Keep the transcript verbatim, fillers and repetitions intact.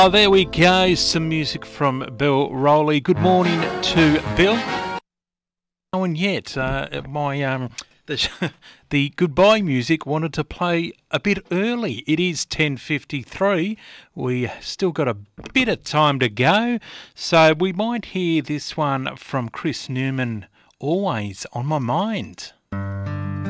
Oh, there we go. Some music from Bill Rowley. Good morning to Bill. No one yet. Uh, my um, the the goodbye music wanted to play a bit early. It is ten fifty-three. We still got a bit of time to go, so we might hear this one from Chris Newman. Always on my mind.